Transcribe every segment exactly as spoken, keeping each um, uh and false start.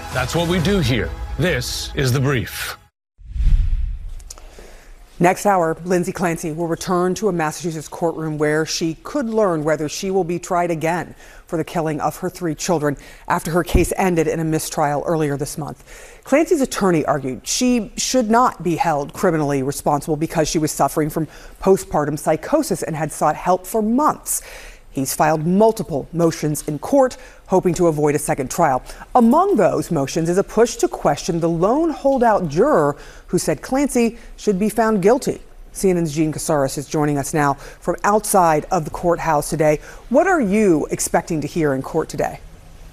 That's what we do here. This is The Brief. Next hour, Lindsay Clancy will return to a Massachusetts courtroom where she could learn whether she will be tried again for the killing of her three children after her case ended in a mistrial earlier this month. Clancy's attorney argued she should not be held criminally responsible because she was suffering from postpartum psychosis and had sought help for months. He's filed multiple motions in court, hoping to avoid a second trial. Among those motions is a push to question the lone holdout juror who said Clancy should be found guilty. C N N's Jean Casarez is joining us now from outside of the courthouse today. What are you expecting to hear in court today?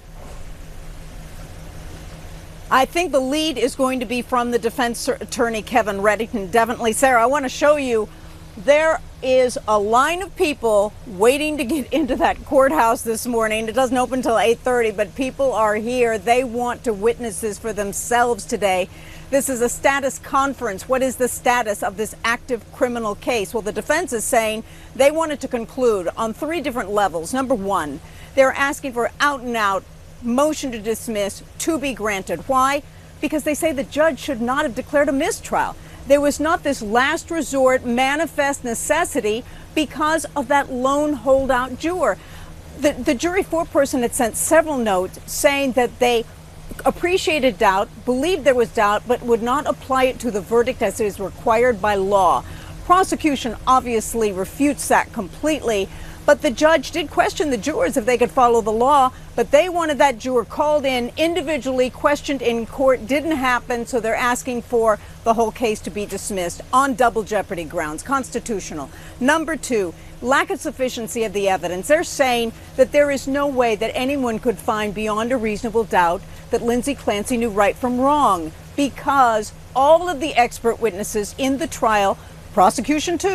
I think the lead is going to be from the defense attorney, Kevin Reddington. Definitely, Sarah, I want to show you there is a line of people waiting to get into that courthouse this morning. It doesn't open until eight thirty, but people are here. They want to witness this for themselves today. This is a status conference. What is the status of this active criminal case? Well, the defense is saying they wanted to conclude on three different levels. Number one, they're asking for out and out motion to dismiss to be granted. Why? Because they say the judge should not have declared a mistrial. There was not this last resort manifest necessity because of that lone holdout juror. The, the jury foreperson had sent several notes saying that they appreciated doubt, believed there was doubt, but would not apply it to the verdict as is required by law. Prosecution obviously refutes that completely, but the judge did question the jurors if they could follow the law, but they wanted that juror called in individually, questioned in court. Didn't happen, so they're asking for the whole case to be dismissed on double jeopardy grounds, constitutional. Number two, lack of sufficiency of the evidence. They're saying that there is no way that anyone could find beyond a reasonable doubt that Lindsay Clancy knew right from wrong because all of the expert witnesses in the trial, prosecution too,